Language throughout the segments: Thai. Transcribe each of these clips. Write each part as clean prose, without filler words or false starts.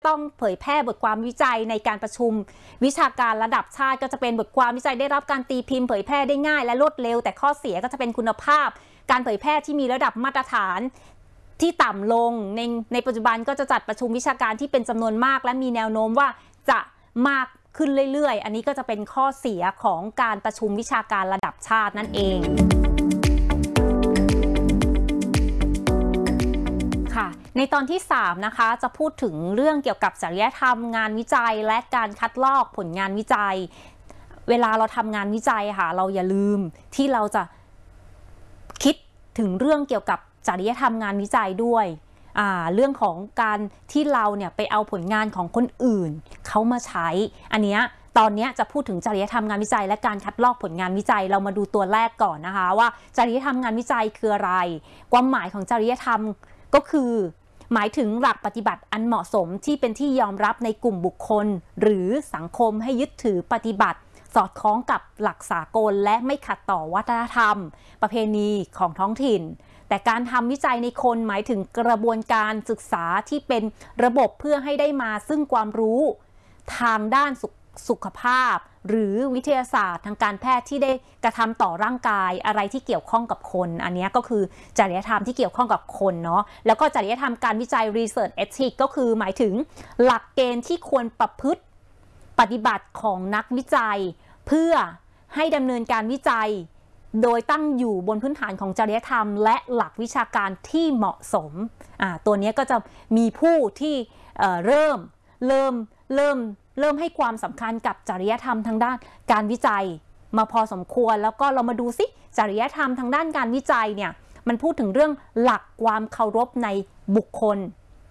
ต้องเผยแพร่บทความวิจัยในการประชุมวิชาการระดับชาติก็จะเป็นบทความวิจัยได้รับการตีพิมพ์เผยแพร่ได้ง่ายและรวดเร็วแต่ข้อเสียก็จะเป็นคุณภาพการเผยแพร่ที่มีระดับมาตรฐานที่ต่ำลงในปัจจุบันก็จะจัดประชุมวิชาการที่เป็นจำนวนมากและมีแนวโน้มว่าจะมากขึ้นเรื่อยๆอันนี้ก็จะเป็นข้อเสียของการประชุมวิชาการระดับชาตินั่นเองในตอนที่3นะคะจะพูดถึงเรื่องเกี่ยวกับจริยธรรมงานวิจัยและการคัดลอกผลงานวิจัยเวลาเราทำงานวิจัยค่ะเราอย่าลืมที่เราจะคิดถึงเรื่องเกี่ยวกับจริยธรรมงานวิจัยด้วยเรื่องของการที่เราเนี่ยไปเอาผลงานของคนอื่นเขามาใช้อันเนี้ยตอนนี้จะพูดถึงจริยธรรมงานวิจัยและการคัดลอกผลงานวิจัยเรามาดูตัวแรกก่อนนะคะว่าจริยธรรมงานวิจัยคืออะไรความหมายของจริยธรรมก็คือหมายถึงหลักปฏิบัติอันเหมาะสมที่เป็นที่ยอมรับในกลุ่มบุคคลหรือสังคมให้ยึดถือปฏิบัติสอดคล้องกับหลักสากลและไม่ขัดต่อวัฒนธรรมประเพณีของท้องถิ่นแต่การทำวิจัยในคนหมายถึงกระบวนการศึกษาที่เป็นระบบเพื่อให้ได้มาซึ่งความรู้ทางด้านสุขภาพหรือวิทยาศาสตร์ทางการแพทย์ที่ได้กระทำต่อร่างกายอะไรที่เกี่ยวข้องกับคนอันนี้ก็คือจริยธรรมที่เกี่ยวข้องกับคนเนาะแล้วก็จริยธรรมการวิจัย Research Ethics ก็คือหมายถึงหลักเกณฑ์ที่ควรประพฤติปฏิบัติของนักวิจัยเพื่อให้ดำเนินการวิจัยโดยตั้งอยู่บนพื้นฐานของจริยธรรมและหลักวิชาการที่เหมาะสมตัวนี้ก็จะมีผู้ที่เริ่มให้ความสำคัญกับจริยธรรมทางด้านการวิจัยมาพอสมควรแล้วก็เรามาดูสิจริยธรรมทางด้านการวิจัยเนี่ยมันพูดถึงเรื่องหลักความเคารพในบุคคล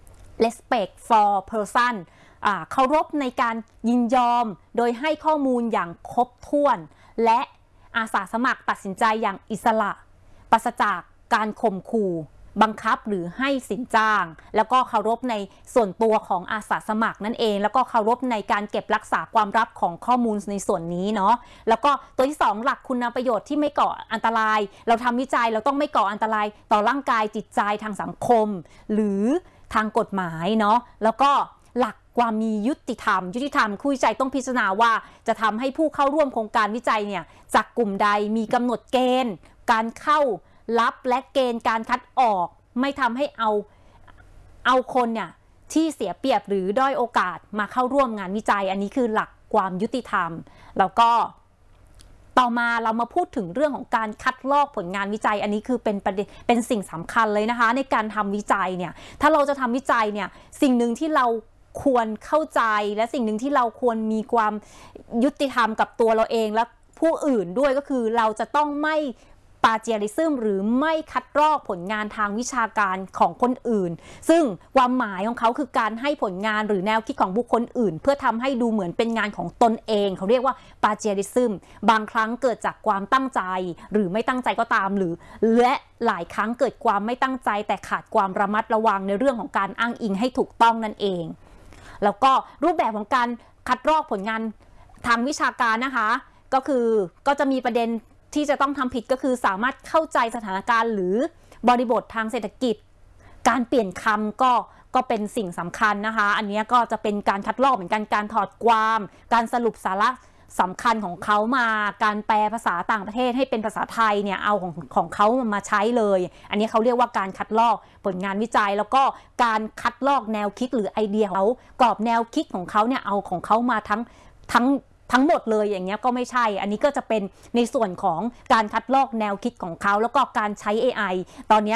respect for person เคารพในการยินยอมโดยให้ข้อมูลอย่างครบถ้วนและอาสาสมัครตัดสินใจอย่างอิสระปราศจากการข่มขู่บังคับหรือให้สินจ้างแล้วก็เคารพในส่วนตัวของอาสาสมัครนั่นเองแล้วก็เคารพในการเก็บรักษาความลับของข้อมูลในส่วนนี้เนาะแล้วก็ตัวที่2หลักคุณประโยชน์ที่ไม่ก่ออันตรายเราทำวิจัยเราต้องไม่ก่ออันตรายต่อร่างกายจิตใจทางสังคมหรือทางกฎหมายเนาะแล้วก็หลักความมียุติธรรมผู้วิจัยต้องพิจารณาว่าจะทำให้ผู้เข้าร่วมโครงการวิจัยเนี่ยจากกลุ่มใดมีกำหนดเกณฑ์การเข้ารับและเกณฑ์การคัดออกไม่ทำให้เอาคนเนี่ยที่เสียเปรียบหรือด้อยโอกาสมาเข้าร่วมงานวิจัยอันนี้คือหลักความยุติธรรมแล้วก็ต่อมาเรามาพูดถึงเรื่องของการคัดลอกผลงานวิจัยอันนี้คือเป็นประเด็นเป็นสิ่งสำคัญเลยนะคะในการทำวิจัยเนี่ยถ้าเราจะทำวิจัยเนี่ยสิ่งหนึ่งที่เราควรเข้าใจและสิ่งหนึ่งที่เราควรมีความยุติธรรมกับตัวเราเองและผู้อื่นด้วยก็คือเราจะต้องไม่ปาเจียริซึมหรือไม่คัดลอกผลงานทางวิชาการของคนอื่นซึ่งความหมายของเขาคือการให้ผลงานหรือแนวคิดของบุคคลอื่นเพื่อทำให้ดูเหมือนเป็นงานของตนเองเขาเรียกว่าปาเจียริซึมบางครั้งเกิดจากความตั้งใจหรือไม่ตั้งใจก็ตามหรือและหลายครั้งเกิดความไม่ตั้งใจแต่ขาดความระมัดระวังในเรื่องของการอ้างอิงให้ถูกต้องนั่นเองแล้วก็รูปแบบของการคัดลอกผลงานทางวิชาการนะคะก็จะมีประเด็นที่จะต้องทำผิดก็คือสามารถเข้าใจสถานการณ์หรือบริบททางเศรษฐกิจการเปลี่ยนคำก็เป็นสิ่งสำคัญนะคะอันนี้ก็จะเป็นการคัดลอกเหมือนกันการถอดความการสรุปสาระสำคัญของเขามาการแปลภาษาต่างประเทศให้เป็นภาษาไทยเนี่ยเอาของเขามาใช้เลยอันนี้เขาเรียกว่าการคัดลอกผลงานวิจัยแล้วก็การคัดลอกแนวคิดหรือไอเดียเขากรอบแนวคิดของเขาเนี่ยเอาของเขามาทั้งหมดเลยอย่างเงี้ยก็ไม่ใช่อันนี้ก็จะเป็นในส่วนของการคัดลอกแนวคิดของเขาแล้วก็การใช้ AI ตอนนี้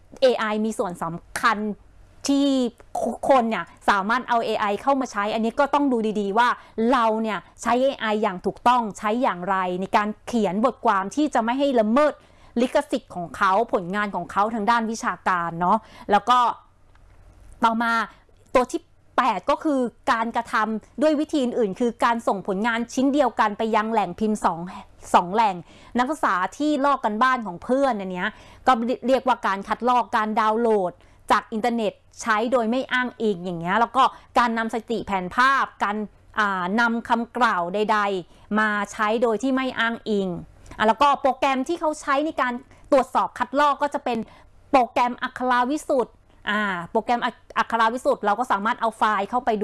AI มีส่วนสำคัญที่คนเนี่ยสามารถเอา AI เข้ามาใช้อันนี้ก็ต้องดูดีๆว่าเราเนี่ยใช้ AI อย่างถูกต้องใช้อย่างไรในการเขียนบทความที่จะไม่ให้ละเมิดลิขสิทธิ์ของเขาผลงานของเขาทางด้านวิชาการเนาะแล้วก็ต่อมาตัวที่8ก็คือการกระทำด้วยวิธีอื่นคือการส่งผลงานชิ้นเดียวกันไปยังแหล่งพิมพ์2แหล่งนักศึกษาที่ลอกกันบ้านของเพื่อนอันนี้ก็เรียกว่าการคัดลอกการดาวน์โหลดจากอินเทอร์เน็ตใช้โดยไม่อ้างอิงอย่างเงี้ยแล้วก็การนำสถิติแผนภาพการนำคำกล่าวใดๆมาใช้โดยที่ไม่อ้างอิงแล้วก็โปรแกรมที่เขาใช้ในการตรวจสอบคัดลอกก็จะเป็นโปรแกรมอัคราวิสุทธิ์โปรแกรมอัคราวิสุทธิ์เราก็สามารถเอาไฟล์เข้าไป